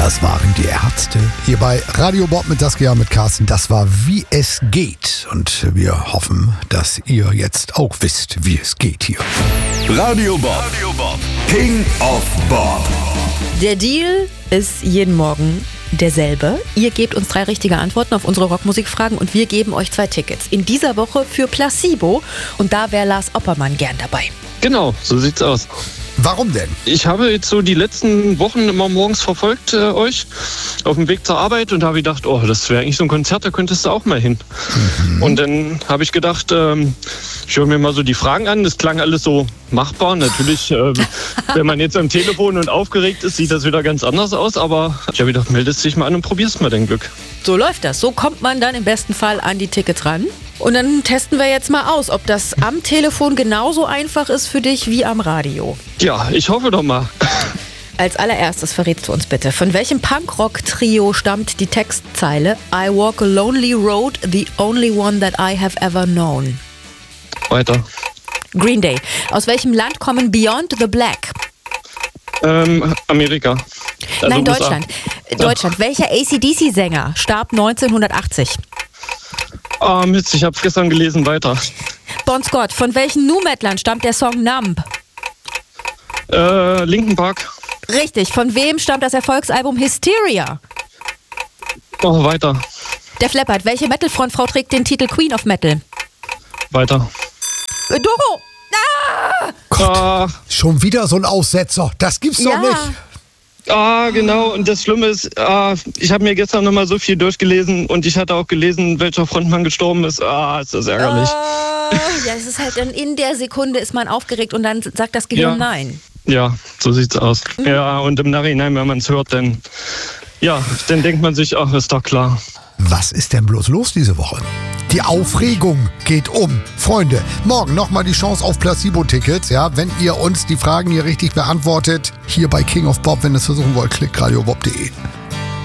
Das waren die Ärzte. Hier bei Radio Bob mit Saskia, mit Carsten. Das war Wie es geht. Und wir hoffen, dass ihr jetzt auch wisst, wie es geht hier. Radio Bob. King of Bob. Der Deal ist jeden Morgen derselbe. Ihr gebt uns 3 richtige Antworten auf unsere Rockmusikfragen und wir geben euch 2 Tickets. In dieser Woche für Placebo. Und da wäre Lars Oppermann gern dabei. Genau, so sieht's aus. Warum denn? Ich habe jetzt so die letzten Wochen immer morgens verfolgt euch auf dem Weg zur Arbeit und habe gedacht, oh, das wäre eigentlich so ein Konzert, da könntest du auch mal hin. Und dann habe ich gedacht, ich höre mir mal so die Fragen an. Das klang alles so machbar. Natürlich, wenn man jetzt am Telefon und aufgeregt ist, sieht das wieder ganz anders aus. Aber ich habe gedacht, meldest dich mal an und probierst mal dein Glück. So läuft das. So kommt man dann im besten Fall an die Tickets ran. Und dann testen wir jetzt mal aus, ob das am Telefon genauso einfach ist für dich wie am Radio. Ja, ich hoffe doch mal. Als allererstes verrätst du uns bitte, von welchem Punkrock-Trio stammt die Textzeile I walk a lonely road, the only one that I have ever known? Weiter. Green Day. Aus welchem Land kommen Beyond the Black? Amerika. Also Nein, USA. Deutschland. Deutschland. Welcher AC/DC-Sänger starb 1980? Oh Mist, ich hab's gestern gelesen. Weiter. Bon Scott. Von welchen Nu-Metlern stammt der Song Numb? Linkin Park. Richtig. Von wem stammt das Erfolgsalbum Hysteria? Oh, weiter. Der Flappert. Welche Metal-Frontfrau trägt den Titel Queen of Metal? Weiter. Doro! Schon wieder so ein Aussetzer. Das gibt's doch nicht. Genau. Und das Schlimme ist, ich habe mir gestern nochmal so viel durchgelesen und ich hatte auch gelesen, welcher Frontmann gestorben ist. Ist das ärgerlich. Ja, es ist halt dann in der Sekunde ist man aufgeregt und dann sagt das Gehirn Nein. Ja, so sieht's aus. Ja, und im Nachhinein, wenn man es hört, dann denkt man sich, ach, ist doch klar. Was ist denn bloß los diese Woche? Die Aufregung geht um. Freunde, morgen nochmal die Chance auf Placebo-Tickets. Ja, wenn ihr uns die Fragen hier richtig beantwortet. Hier bei King of Bob, wenn ihr es versuchen wollt, klickt radiobob.de.